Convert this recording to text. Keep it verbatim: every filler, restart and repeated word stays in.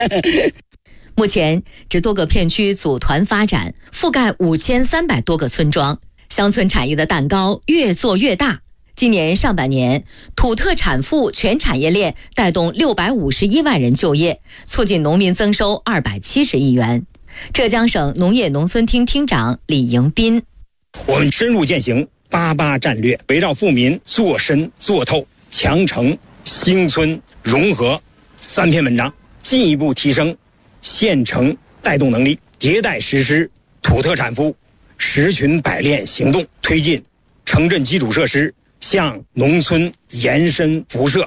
目前，这多个片区组团发展，覆盖五千三百多个村庄，乡村产业的蛋糕越做越大。今年上半年，土特产富全产业链带动六百五十一万人就业，促进农民增收二百七十亿元。浙江省农业农村厅厅长李迎斌： 我们深入践行八八战略，围绕富民做深做透、强城兴村融合三篇文章，进一步提升县城带动能力，迭代实施土特产富十群百炼行动，推进城镇基础设施向农村延伸辐射，